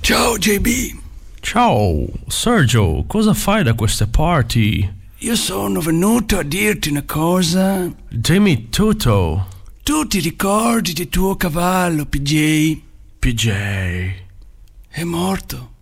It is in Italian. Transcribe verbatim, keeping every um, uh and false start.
Ciao J B. Ciao, Sergio, cosa fai da queste parti? Io sono venuto a dirti una cosa. Dimmi tutto. Tu ti ricordi del tuo cavallo, P J? P J. È morto.